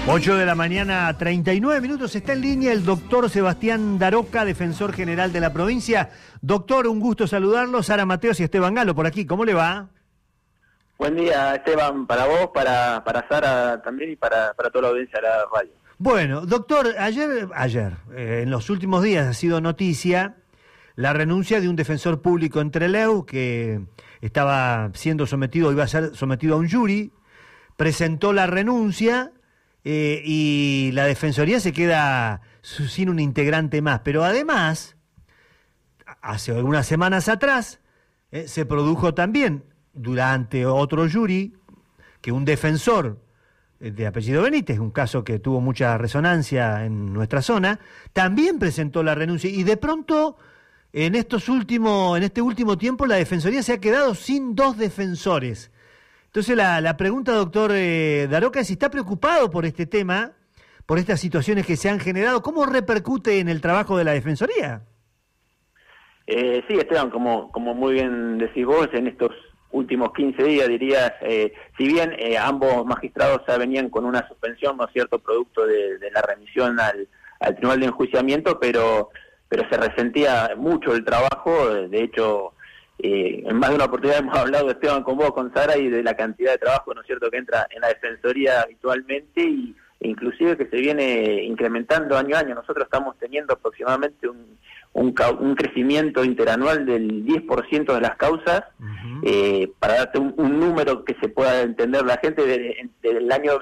8 de la mañana, 39 minutos, está en línea el doctor Sebastián Daroca, defensor general de la provincia. Doctor, un gusto saludarlo. Sara Mateos y Esteban Galo por aquí, ¿cómo le va? Buen día, Esteban, para vos, para Sara también y para toda la audiencia de la radio. Bueno, doctor, ayer, en los últimos días ha sido noticia la renuncia de un defensor público en Trelew que estaba siendo sometido, iba a ser sometido a un jury, presentó la renuncia. Y la Defensoría se queda sin un integrante más. Pero además, hace algunas semanas atrás, se produjo también, durante otro jury, que un defensor de apellido Benítez, un caso que tuvo mucha resonancia en nuestra zona, también presentó la renuncia. Y de pronto, en este último tiempo, la Defensoría se ha quedado sin dos defensores. Entonces la pregunta, doctor Daroca, es si está preocupado por este tema, por estas situaciones que se han generado. ¿Cómo repercute en el trabajo de la Defensoría? Sí, Esteban, como muy bien decís vos, en estos últimos 15 días, dirías, si bien ambos magistrados ya venían con una suspensión, ¿no es cierto?, producto de la remisión al Tribunal de Enjuiciamiento, pero se resentía mucho el trabajo. De hecho, en más de una oportunidad hemos hablado, Esteban, con vos, con Sara, y de la cantidad de trabajo, ¿no es cierto?, que entra en la Defensoría habitualmente e inclusive que se viene incrementando año a año. Nosotros estamos teniendo aproximadamente un crecimiento interanual del 10% de las causas. Para darte un número que se pueda entender la gente, en el año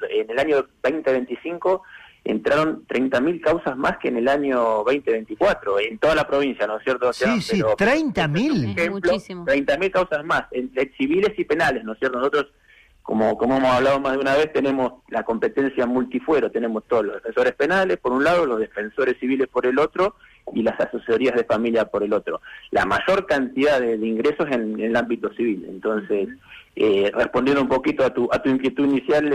2025 entraron 30.000 causas más que en el año 2024, en toda la provincia, ¿no es cierto? Sí, sí, 30.000. Es muchísimo. 30.000 causas más, entre civiles y penales, ¿no es cierto? Nosotros, como hemos hablado más de una vez, tenemos la competencia multifuero, tenemos todos los defensores penales por un lado, los defensores civiles por el otro, y las asesorías de familia por el otro. La mayor cantidad de ingresos en el ámbito civil. Entonces, respondiendo un poquito a tu inquietud inicial,